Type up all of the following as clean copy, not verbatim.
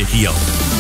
regio.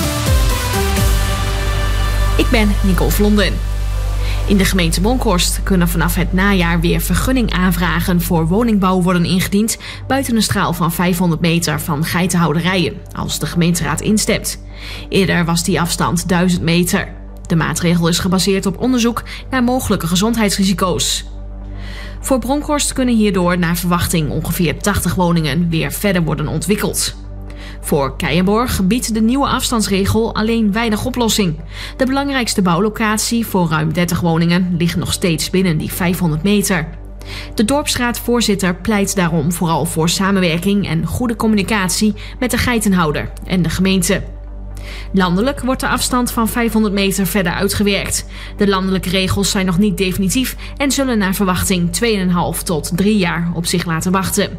Ik ben Nicole Vlonden. In de gemeente Bronkhorst kunnen vanaf het najaar weer vergunningaanvragen voor woningbouw worden ingediend buiten een straal van 500 meter van geitenhouderijen, als de gemeenteraad instemt. Eerder was die afstand 1000 meter. De maatregel is gebaseerd op onderzoek naar mogelijke gezondheidsrisico's. Voor Bronkhorst kunnen hierdoor naar verwachting ongeveer 80 woningen weer verder worden ontwikkeld. Voor Keijenborg biedt de nieuwe afstandsregel alleen weinig oplossing. De belangrijkste bouwlocatie voor ruim 30 woningen ligt nog steeds binnen die 500 meter. De dorpsraadvoorzitter pleit daarom vooral voor samenwerking en goede communicatie met de geitenhouder en de gemeente. Landelijk wordt de afstand van 500 meter verder uitgewerkt. De landelijke regels zijn nog niet definitief en zullen naar verwachting 2,5 tot 3 jaar op zich laten wachten.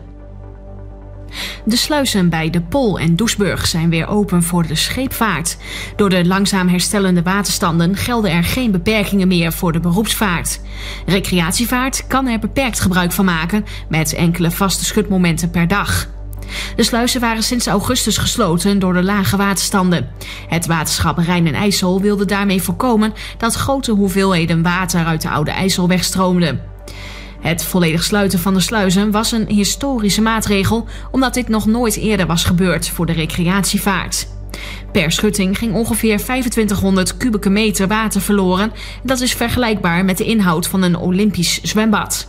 De sluizen bij De Pol en Doesburg zijn weer open voor de scheepvaart. Door de langzaam herstellende waterstanden gelden er geen beperkingen meer voor de beroepsvaart. Recreatievaart kan er beperkt gebruik van maken met enkele vaste schutmomenten per dag. De sluizen waren sinds augustus gesloten door de lage waterstanden. Het waterschap Rijn en IJssel wilde daarmee voorkomen dat grote hoeveelheden water uit de Oude IJssel wegstroomden. Het volledig sluiten van de sluizen was een historische maatregel, omdat dit nog nooit eerder was gebeurd voor de recreatievaart. Per schutting ging ongeveer 2500 kubieke meter water verloren. Dat is vergelijkbaar met de inhoud van een Olympisch zwembad.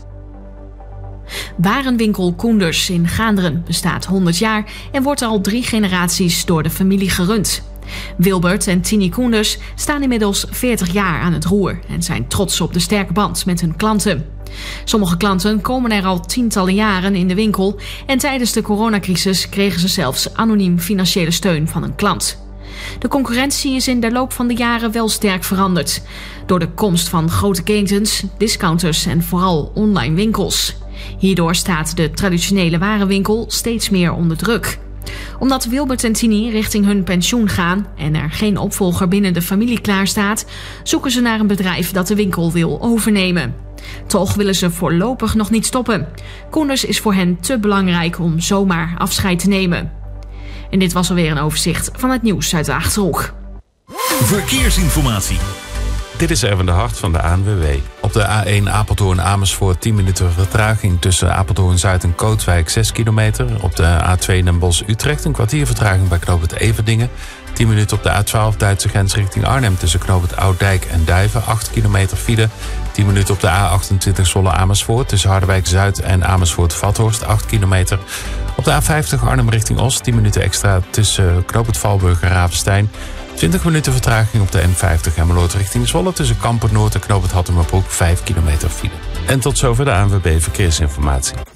Warenwinkel Koenders in Gaanderen bestaat 100 jaar en wordt al 3 generaties door de familie gerund. Wilbert en Tini Koenders staan inmiddels 40 jaar aan het roer en zijn trots op de sterke band met hun klanten. Sommige klanten komen er al tientallen jaren in de winkel en tijdens de coronacrisis kregen ze zelfs anoniem financiële steun van een klant. De concurrentie is in de loop van de jaren wel sterk veranderd door de komst van grote ketens, discounters en vooral online winkels. Hierdoor staat de traditionele warenwinkel steeds meer onder druk. Omdat Wilbert en Tini richting hun pensioen gaan en er geen opvolger binnen de familie klaar staat, zoeken ze naar een bedrijf dat de winkel wil overnemen. Toch willen ze voorlopig nog niet stoppen. Koenders is voor hen te belangrijk om zomaar afscheid te nemen. En dit was alweer een overzicht van het nieuws uit de Achterhoek. Verkeersinformatie. Dit is Erwin de Hart van de ANWB. Op de A1 Apeldoorn-Amersfoort 10 minuten vertraging tussen Apeldoorn-Zuid en Kootwijk 6 kilometer. Op de A2 Den Bosch-Utrecht een kwartier vertraging bij knooppunt Everdingen. 10 minuten op de A12 Duitse grens richting Arnhem tussen knooppunt Ouddijk en Duiven 8 kilometer file. 10 minuten op de A28 Zwolle-Amersfoort tussen Harderwijk-Zuid en Amersfoort-Vathorst 8 kilometer. Op de A50 Arnhem richting Os 10 minuten extra tussen knooppunt Valburg en Ravenstein. 20 minuten vertraging op de N50 Emmeloord richting Zwolle tussen Kampernoord en knooppunt Hattemerbroek 5 kilometer file. En tot zover de ANWB Verkeersinformatie.